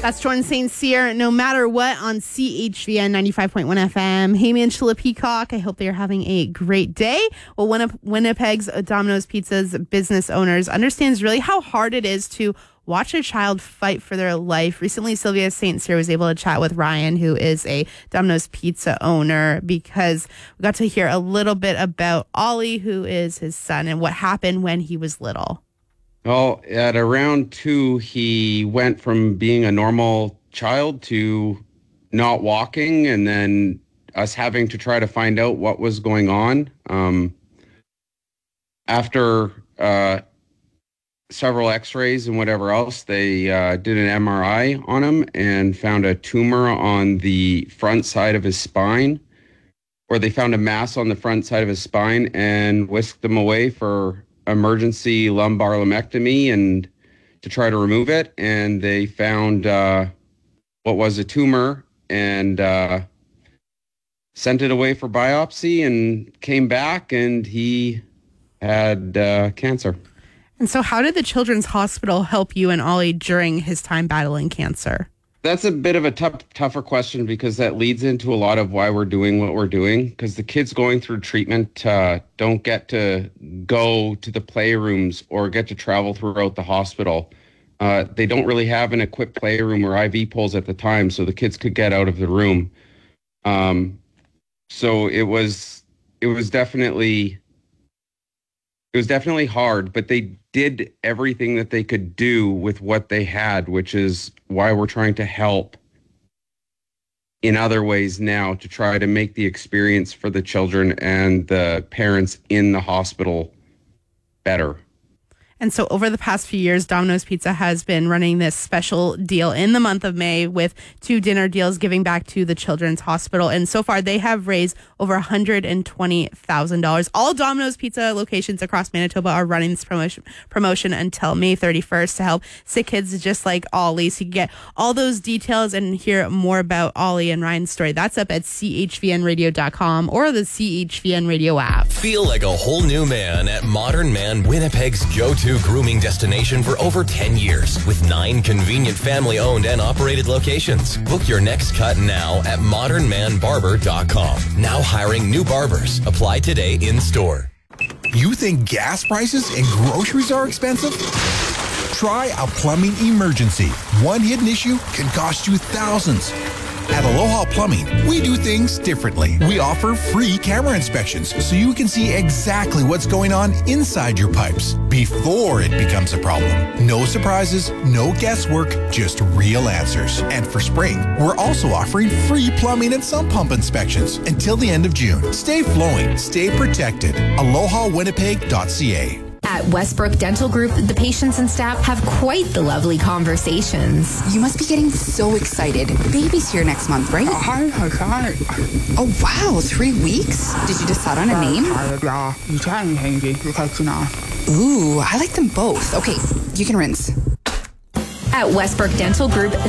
That's Jordan St. Cyr, No Matter What, on CHVN 95.1 FM. Hey, man, Sheila Peacock. I hope they're having a great day. Well, one of Winnipeg's Domino's Pizza's business owners understands really how hard it is to watch a child fight for their life. Recently, Sylvia St. Cyr was able to chat with Ryan, who is a Domino's Pizza owner, because we got to hear a little bit about Ollie, who is his son, and what happened when he was little. Well, at around 2, he went from being a normal child to not walking, and then us having to try to find out what was going on. After several x-rays and whatever else, they did an MRI on him and found a tumor on the front side of his spine, or they found a mass on the front side of his spine and whisked him away for emergency lumbar lumpectomy and to try to remove it. And they found what was a tumor and sent it away for biopsy, and came back and he had cancer. And so how did the Children's Hospital help you and Ollie during his time battling cancer? That's a bit of a tougher question, because that leads into a lot of why we're doing what we're doing, because the kids going through treatment don't get to go to the playrooms or get to travel throughout the hospital. They don't really have an equipped playroom or IV poles at the time, so the kids could get out of the room. So it was definitely hard, but they did everything that they could do with what they had, which is why we're trying to help in other ways now to try to make the experience for the children and the parents in the hospital better. And so over the past few years, Domino's Pizza has been running this special deal in the month of May with 2 dinner deals giving back to the Children's Hospital. And so far, they have raised over $120,000. All Domino's Pizza locations across Manitoba are running this promotion until May 31st to help sick kids just like Ollie. So you can get all those details and hear more about Ollie and Ryan's story. That's up at chvnradio.com or the CHVN Radio app. Feel like a whole new man at Modern Man, Winnipeg's go-to grooming destination for over 10 years, with 9 convenient family-owned and operated locations. Book your next cut now at modernmanbarber.com. Now hiring new barbers. Apply today in store. You think gas prices and groceries are expensive? Try a plumbing emergency. One hidden issue can cost you thousands. At Aloha Plumbing, we do things differently. We offer free camera inspections so you can see exactly what's going on inside your pipes before it becomes a problem. No surprises, no guesswork, just real answers. And for spring, we're also offering free plumbing and sump pump inspections until the end of June. Stay flowing, stay protected. AlohaWinnipeg.ca. At Westbrook Dental Group, the patients and staff have quite the lovely conversations. You must be getting so excited. Baby's here next month, right? Oh, wow, 3 weeks? Did you decide on a name? Ooh, I like them both. Okay, you can rinse. At Westbrook Dental Group,